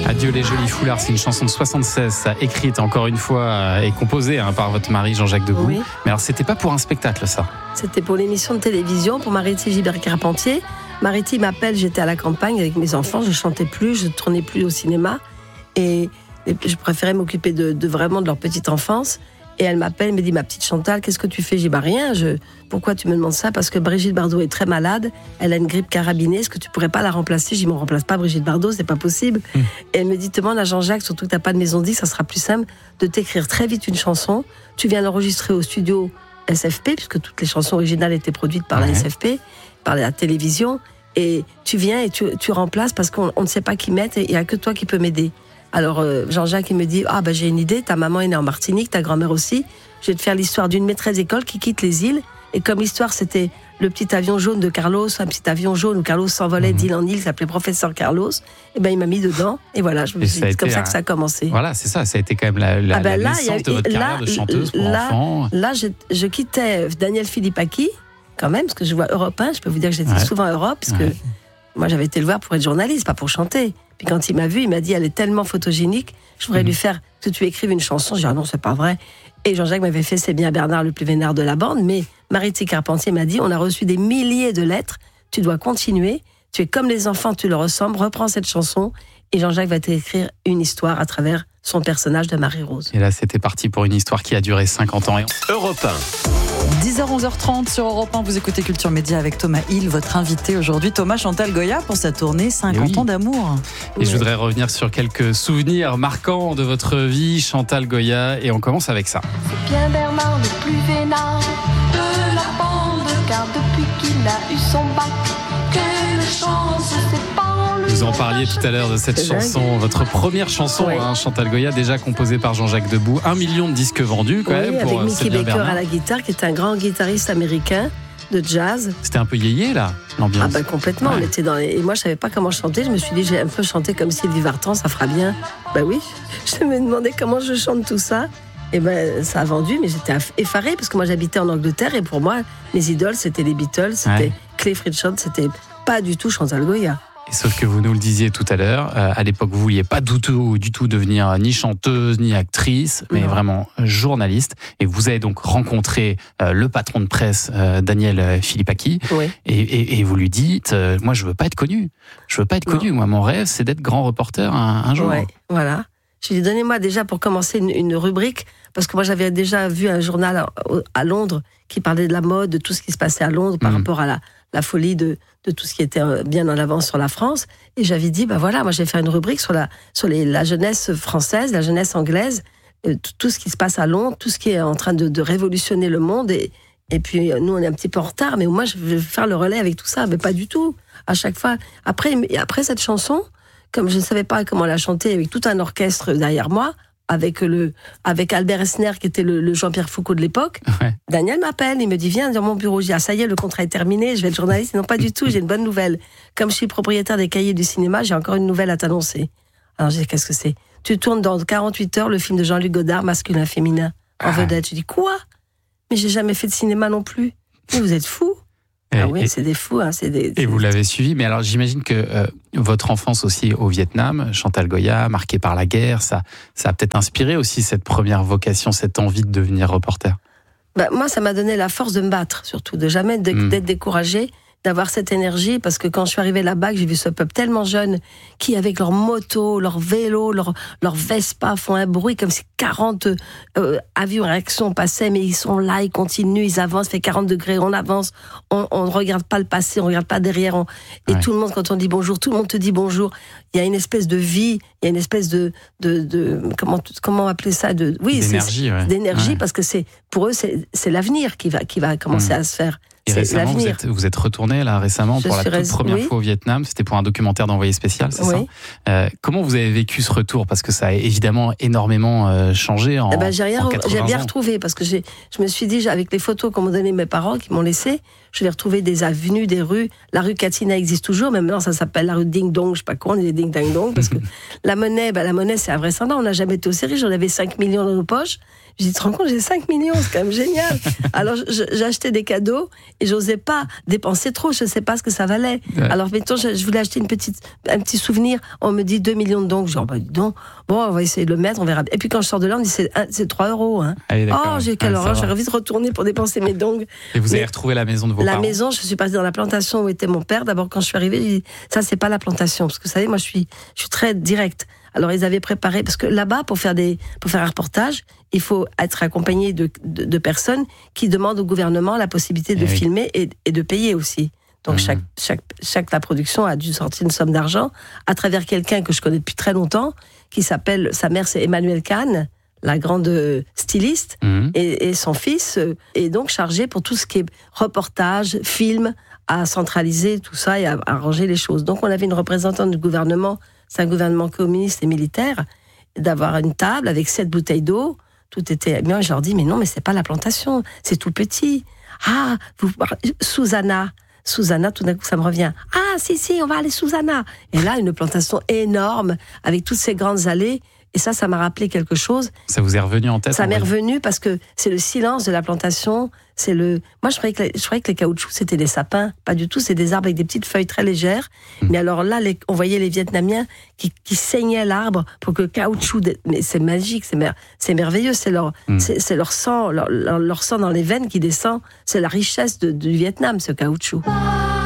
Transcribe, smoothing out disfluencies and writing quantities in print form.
Adieu les jolis foulards, c'est une chanson de 76, écrite encore une fois et composée par votre mari Jean-Jacques Debout. Oui. Mais alors c'était pas pour un spectacle ça? C'était pour l'émission de télévision, pour Mariti Gilbert-Carpentier. Mariti m'appelle, j'étais à la campagne avec mes enfants, je chantais plus, je tournais plus au cinéma. Et je préférais m'occuper de vraiment de leur petite enfance. Et elle m'appelle, elle me dit, ma petite Chantal, qu'est-ce que tu fais? J'ai dit, rien. Pourquoi tu me demandes ça? Parce que Brigitte Bardot est très malade, elle a une grippe carabinée, est-ce que tu pourrais pas la remplacer? J'ai dit, on remplace pas Brigitte Bardot, c'est pas possible. Et elle me dit, demande à Jean-Jacques, surtout que t'as pas de maison de disque, ça sera plus simple de t'écrire très vite une chanson. Tu viens l'enregistrer au studio SFP, puisque toutes les chansons originales étaient produites par la SFP, par la télévision. Et tu viens et tu remplaces parce qu'on ne sait pas qui mettre et il n'y a que toi qui peux m'aider. Alors Jean-Jacques il me dit j'ai une idée, ta maman est née en Martinique, ta grand-mère aussi, je vais te faire l'histoire d'une maîtresse d'école qui quitte les îles et comme l'histoire c'était le petit avion jaune de Carlos, un petit avion jaune où Carlos s'envolait d'île en île, s'appelait Professeur Carlos, et il m'a mis dedans et voilà, c'est comme ça que ça a commencé. Voilà, c'est ça, ça a été quand même la naissance de votre carrière de chanteuse pour enfants. Là je quittais Daniel Philippaki quand même, parce que je vois Europe 1, je peux vous dire que j'étais souvent à Europe, parce que moi j'avais été le voir pour être journaliste, pas pour chanter. Puis quand il m'a vu, il m'a dit, elle est tellement photogénique, je voudrais lui faire que tu écrives une chanson. J'ai dit, non, c'est pas vrai. Et Jean-Jacques m'avait fait, c'est bien Bernard le plus vénard de la bande, mais Mariti Carpentier m'a dit, on a reçu des milliers de lettres, tu dois continuer, tu es comme les enfants, tu leur ressembles, reprends cette chanson, et Jean-Jacques va t'écrire une histoire à travers son personnage de Marie-Rose. Et là, c'était parti pour une histoire qui a duré 50 ans. Europe 1. 10h, 11h30 sur Europe 1, vous écoutez Culture Média avec Thomas Hill, votre invité aujourd'hui, Thomas Chantal Goya, pour sa tournée 50 ans d'amour. Et je voudrais revenir sur quelques souvenirs marquants de votre vie, Chantal Goya, et on commence avec ça. C'est bien Bernard le plus vénard de la bande, car depuis qu'il a eu son bac, quelle chance, c'est pas Vous en parliez tout à l'heure de cette chanson, votre première chanson, Chantal Goya, déjà composée par Jean-Jacques Debout. 1 million de disques vendus quand même. Avec pour Mickey Baker à la guitare, qui est un grand guitariste américain de jazz. C'était un peu yéyé là, l'ambiance. Complètement, on était et moi je savais pas comment chanter, je me suis dit j'ai un peu chanté comme Sylvie Vartan, ça fera bien. Oui, je me demandais comment je chante tout ça. Et ça a vendu, mais j'étais effarée parce que moi j'habitais en Angleterre et pour moi les idoles c'était les Beatles, c'était Cliff Richard, c'était pas du tout Chantal Goya. Sauf que vous nous le disiez tout à l'heure, à l'époque vous vouliez pas du tout devenir ni chanteuse ni actrice, mais vraiment journaliste. Et vous avez donc rencontré le patron de presse Daniel Philippaki, et vous lui dites moi je veux pas être connu, moi mon rêve c'est d'être grand reporter un jour. Voilà. Je lui ai dit donnez-moi déjà pour commencer une rubrique, parce que moi j'avais déjà vu un journal à Londres qui parlait de la mode, de tout ce qui se passait à Londres par rapport à la folie de tout ce qui était bien en avance sur la France. Et j'avais dit, moi j'ai fait une rubrique sur la jeunesse française, la jeunesse anglaise, tout ce qui se passe à Londres, tout ce qui est en train de révolutionner le monde. Et puis nous on est un petit peu en retard, mais au moins je vais faire le relais avec tout ça. Mais pas du tout. À chaque fois. Après cette chanson, comme je ne savais pas comment la chanter avec tout un orchestre derrière moi, avec Albert Esner qui était le Jean-Pierre Foucault de l'époque, Daniel m'appelle, il me dit viens dans mon bureau, je dis ça y est, le contrat est terminé, je vais être journaliste. Non, pas du tout, j'ai une bonne nouvelle. Comme je suis propriétaire des Cahiers du cinéma, j'ai encore une nouvelle à t'annoncer. Alors j'ai dit qu'est-ce que c'est? Tu tournes dans 48 heures le film de Jean-Luc Godard, Masculin Féminin, en vedette. Je dis quoi? Mais j'ai jamais fait de cinéma non plus. Mais vous êtes fous? C'est des fous. Et vous l'avez suivi, mais alors j'imagine que votre enfance aussi au Vietnam, Chantal Goya, marquée par la guerre, ça a peut-être inspiré aussi cette première vocation, cette envie de devenir reporter. Moi, ça m'a donné la force de me battre, surtout, de jamais d'être découragée, d'avoir cette énergie, parce que quand je suis arrivée là-bas, j'ai vu ce peuple tellement jeune qui, avec leur moto, leur vélo, leur Vespa, font un bruit comme si 40 avions à réaction passaient, mais ils sont là, ils continuent, ils avancent, fait 40 degrés, on avance, on ne regarde pas le passé, on ne regarde pas derrière, et tout le monde, quand on dit bonjour, tout le monde te dit bonjour. Il y a une espèce de vie, il y a une espèce de comment appeler ça, d'énergie, parce que pour eux, c'est l'avenir qui va commencer à se faire. Et récemment, vous êtes retourné là récemment pour la toute première fois au Vietnam. C'était pour un documentaire d'Envoyé spécial, c'est ça? Comment vous avez vécu ce retour? Parce que ça a évidemment énormément changé en 80 J'ai bien ans. retrouvé, parce que je me suis dit, avec les photos qu'ont donné mes parents, qui m'ont laissé, je vais retrouver des avenues, des rues. La rue Katina existe toujours, mais maintenant ça s'appelle la rue Ding Dong, je sais pas quoi, on est des Ding Dang Dong, parce que la monnaie c'est invraisemblable. On n'a jamais été aussi riche, on avait 5 millions dans nos poches. Je dis, tu te rends compte, j'ai 5 millions, c'est quand même génial. Alors, j'ai acheté des cadeaux et j'osais pas dépenser trop, je sais pas ce que ça valait. Ouais. Alors, mettons, je voulais acheter un petit souvenir, on me dit 2 millions de dons. Je dis, dis donc, bon, on va essayer de le mettre, on verra. Et puis, quand je sors de là, on me dit, c'est 3 €. Hein. Allez, j'ai quelle horreur, j'ai envie de retourner pour dépenser mes dons. Et vous avez retrouvé la maison de vos parents? La maison, je suis partie dans la plantation où était mon père. D'abord, quand je suis arrivée, j'ai dit, ça, c'est pas la plantation. Parce que vous savez, moi, je suis très directe. Alors, ils avaient préparé, parce que là-bas, pour faire un reportage, il faut être accompagné de personnes qui demandent au gouvernement la possibilité de filmer et de payer aussi. Donc, la production a dû sortir une somme d'argent à travers quelqu'un que je connais depuis très longtemps, qui s'appelle, sa mère, c'est Emmanuelle Kahn, la grande styliste, et son fils est donc chargé pour tout ce qui est reportage, film, à centraliser tout ça et à arranger les choses. Donc, on avait une représentante du gouvernement, c'est un gouvernement communiste et militaire, d'avoir une table avec 7 bouteilles d'eau, tout était bien. Je leur dis, mais non, mais c'est pas la plantation, c'est tout petit. Ah, Susanna, tout d'un coup, ça me revient. Ah, si, on va aller Susanna. Et là, une plantation énorme, avec toutes ces grandes allées. Et ça m'a rappelé quelque chose. Ça vous est revenu en tête? Ça m'est revenu parce que c'est le silence de la plantation. Moi, je croyais que les caoutchoucs, c'était des sapins. Pas du tout, c'est des arbres avec des petites feuilles très légères. Mais alors là, on voyait les Vietnamiens qui saignaient l'arbre pour que le caoutchouc... Mais c'est magique, c'est merveilleux. C'est leur sang, leur sang dans les veines qui descend. C'est la richesse du Vietnam, ce caoutchouc.